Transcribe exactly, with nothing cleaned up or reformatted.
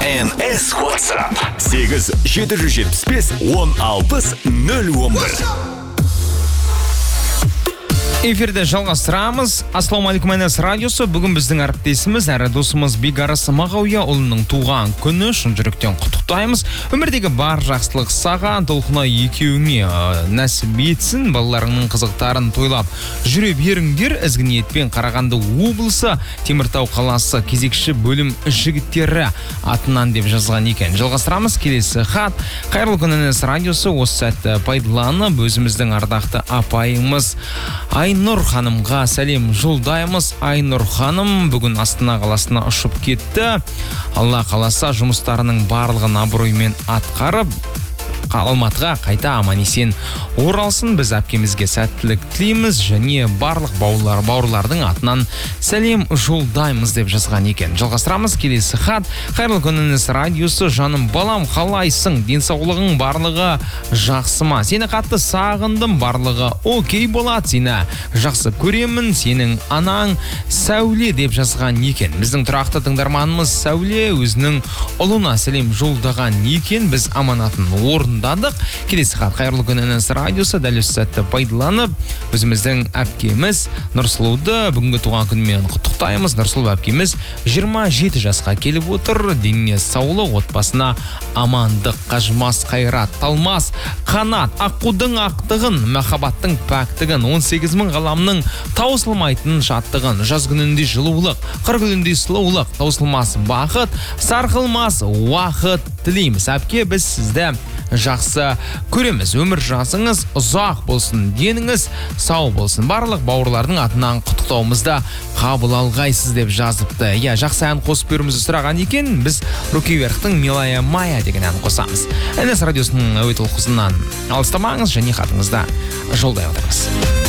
эн эс WhatsApp сегіз жеті жүз жетпіс бес он алпыс нөл он бір. Эфирде жалғастырамыз. Ассалаумағалейкум, эн эс радиосы. Бүгін біздің әріптесіміз, әрі досымыз Бекарыс Мағауия ұлының туған күні. Шын жүректен құттықтаймыз. Өмірдегі бар жақсылық саған, толқына екеуіңе нәсіп етсін. Балаларыңның қызықтарын тойлап жүре беріңдер. Ізгі ниетпен Қарағанды облысы, Теміртау қаласы кезекші бөлім жігіттері атынан деп жазған екен. Жалғастырамыз. Келесі хат. Қайырлы күн, эн эс радиосы. Осы сәтті пайдаланып, өзіміздің ардақты апайымыз Айнұр ханымға сәлем жолдаймыз. Айнұр ханым бүгін Астана қаласына ұшып кетті. Алла қаласа жұмыстарының барлығын абыроймен атқарып, Алматыға қайта аман-есен оралсын. Біз әпкемізге сәттілік тілейміз және барлық бауырлар, бауырлардың атынан сәлем жолдаймыз деп жазған екен. Жалғастырамыз. Келесі хат. Қайырлы күн, эн эс радиосы. Жаным балам, қалайсың? Денсаулығың барлығы жақсы ма? Сені қатты сағындым, барлығы окей болады. Сені жақсы көремін. Сенің анаң Сәуле деп жазған екен. Біздің тұрақты тыңдарманымыз Сәуле өзінің ұлына сәлем жолдаған екен. Біз аманатын орындадық. Келесі хат. Қайырлы күн, эн эс радиосы. Дәл осы сәтті пайдаланып, өзіміздің әпкеміз Нұрсұлуды бүгінгі туған күнімен құттықтаймыз. Нұрсұлу әпкеміз жиырма жеті жасқа келіп отыр. Деніне саулық, отбасына амандық, қажымас қайрат, талмас қанат, аққудың ақтығын, махаббаттың пәктігін, он сегіз мың ғаламның таусылмайтын шаттығын, жаз күнінде жылулық, қыр күнінде сұлулық, таусылмас бақыт, сарқылмас уақыт тілейміз. Әпке, біз сізді жақсы көреміз. Өмір жасыңыз ұзақ болсын, деніңіз сау болсын. Барлық бауырлардың атынан құттықтауымызда қабыл алғайсыз деп жазыпты. Я, жақсы ән қосып беруімізді сұраған екен. Біз Рукеверхтің Милая Майя деген ән қосамыз. эн эс радиосының әуе толқысынан алыстамаңыз және хатыңызда жолдай отырыңыз.